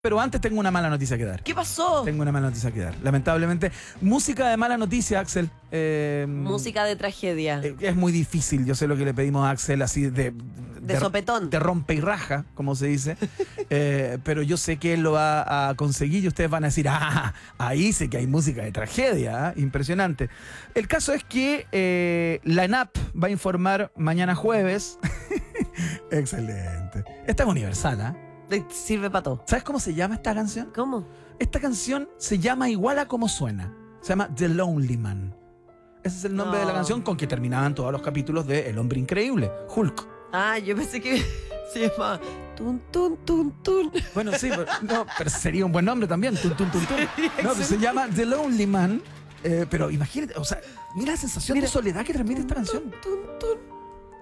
Pero antes tengo una mala noticia que dar. ¿Qué pasó? Tengo una mala noticia que dar. Lamentablemente, música de mala noticia, Axel. Música de tragedia. Es muy difícil. Yo sé lo que le pedimos a Axel, así de sopetón. De rompe y raja, como se dice. Pero yo sé que él lo va a conseguir y ustedes van a decir, ahí sé que hay música de tragedia. Impresionante. El caso es que la ENAP va a informar mañana jueves. Excelente. Esta es universal, ¿ah? Sirve para todo. ¿Sabes cómo se llama esta canción? ¿Cómo? Esta canción se llama igual a como suena. Se llama The Lonely Man. Ese es el nombre de la canción con que terminaban todos los capítulos de El Hombre Increíble, Hulk. Ah, yo pensé que se llamaba Tun Tun Tun Tun. Bueno, sí, pero sería un buen nombre también. Tun, tun, tun, tun. No, pero se llama The Lonely Man. Pero imagínate, o sea, mira la sensación de soledad que transmite esta canción. Tun, tun.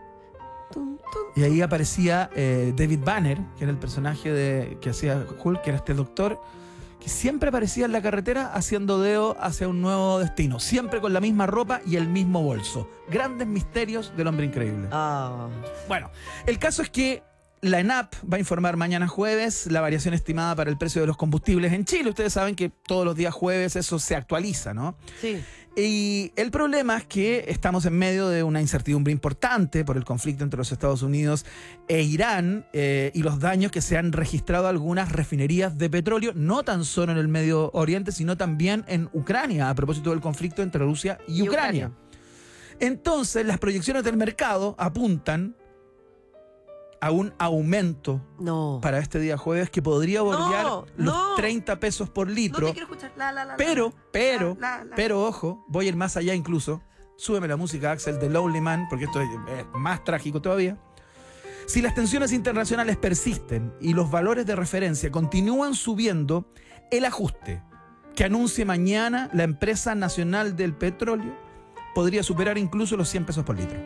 Y ahí aparecía David Banner, que era el personaje que hacía Hulk, que era este doctor, que siempre aparecía en la carretera haciendo dedo hacia un nuevo destino, siempre con la misma ropa y el mismo bolso. Grandes misterios del Hombre Increíble. Bueno, el caso es que la ENAP va a informar mañana jueves la variación estimada para el precio de los combustibles en Chile. Ustedes saben que todos los días jueves eso se actualiza, ¿no? Sí. Y el problema es que estamos en medio de una incertidumbre importante por el conflicto entre los Estados Unidos e Irán y los daños que se han registrado a algunas refinerías de petróleo, no tan solo en el Medio Oriente, sino también en Ucrania, a propósito del conflicto entre Rusia y Ucrania. Entonces, las proyecciones del mercado apuntan a un aumento para este día jueves que podría bordear los 30 pesos por litro. No te quiero escuchar. Pero ojo, voy a ir más allá incluso. Súbeme la música, Axel, de Lonely Man, porque esto es más trágico todavía. Si las tensiones internacionales persisten y los valores de referencia continúan subiendo, el ajuste que anuncie mañana la empresa nacional del petróleo podría superar incluso los 100 pesos por litro.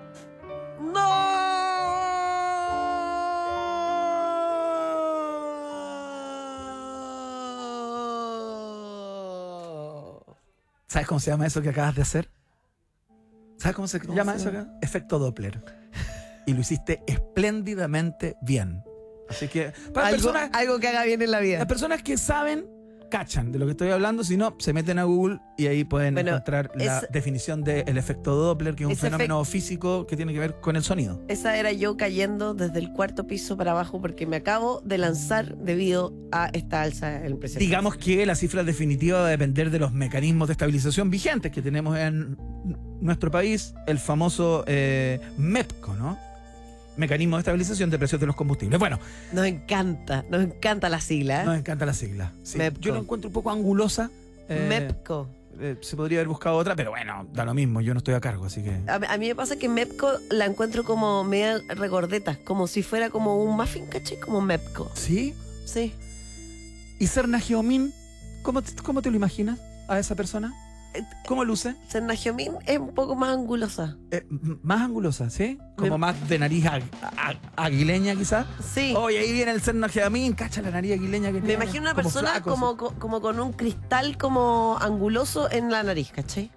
¿Sabes cómo se llama eso que acabas de hacer? ¿Sabes cómo se llama eso acá? Efecto Doppler. Y lo hiciste espléndidamente bien. Así que para algo que haga bien en la vida. Las personas que saben, cachan de lo que estoy hablando, si no, se meten a Google y ahí pueden encontrar la definición del efecto Doppler, que es un fenómeno físico que tiene que ver con el sonido. Esa era yo cayendo desde el 4º piso para abajo porque me acabo de lanzar debido a esta alza en el precio. Digamos que la cifra definitiva va a depender de los mecanismos de estabilización vigentes que tenemos en nuestro país, el famoso MEPCO, ¿no? Mecanismo de estabilización de precios de los combustibles. Bueno. Nos encanta la sigla. Nos encanta la sigla. Sí. MEPCO. Yo lo encuentro un poco angulosa. MEPCO. Se podría haber buscado otra, pero bueno, da lo mismo. Yo no estoy a cargo, así que... A mí me pasa que MEPCO la encuentro como media regordeta, como si fuera como un muffin, ¿caché? Como MEPCO. ¿Sí? Sí. ¿Y Serna Geomín? ¿Cómo te lo imaginas a esa persona? ¿Cómo luce? Serna Geomín es un poco más angulosa. Más angulosa, ¿sí? Como más de nariz aguileña, quizás. Sí. Oye, ahí viene el Serna Geomín, cacha la nariz aguileña que tiene. Me imagino una persona flaco, como con un cristal como anguloso en la nariz, ¿cachai?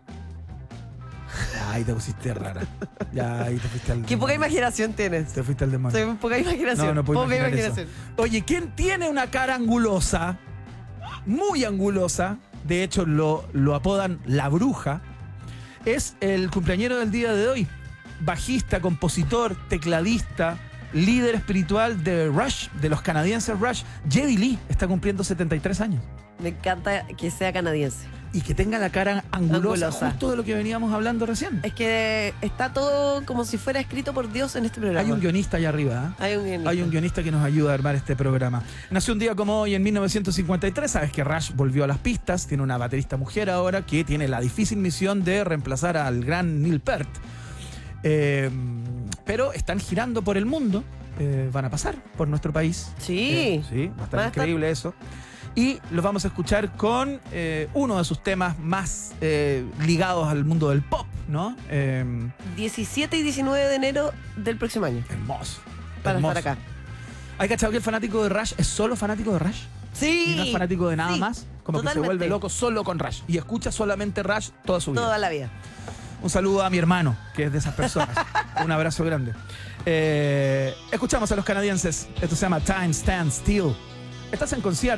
Ahí te pusiste rara. Ya, ahí te fuiste al... Qué poca imaginación tienes. Te fuiste al demonio. Sí, poca imaginación. No puedo imaginar eso. Oye, ¿quién tiene una cara angulosa? Muy angulosa. De hecho, lo apodan La Bruja. Es el cumpleañero del día de hoy. Bajista, compositor, tecladista, líder espiritual de Rush, de los canadienses Rush. Geddy Lee está cumpliendo 73 años. Me encanta que sea canadiense. Y que tenga la cara angulosa, justo de lo que veníamos hablando recién. Es que está todo como si fuera escrito por Dios en este programa. Hay un guionista allá arriba, ¿eh? Hay un guionista que nos ayuda a armar este programa. Nació un día como hoy en 1953. Sabes que Rush volvió a las pistas. Tiene una baterista mujer ahora que tiene la difícil misión de reemplazar al gran Neil Peart. Pero están girando por el mundo. Van a pasar por nuestro país. Sí. Sí, va a estar increíble eso. Y los vamos a escuchar con uno de sus temas más ligados al mundo del pop, ¿no? 17 y 19 de enero del próximo año. Hermoso. Para estar acá. ¿Hay cachado que el fanático de Rush es solo fanático de Rush? Sí. Y no es fanático de nada más. Como totalmente. Que se vuelve loco solo con Rush. Y escucha solamente Rush toda su vida. Toda la vida. Un saludo a mi hermano, que es de esas personas. Un abrazo grande. Escuchamos a los canadienses. Esto se llama Time Stands Still. Estás en concierto.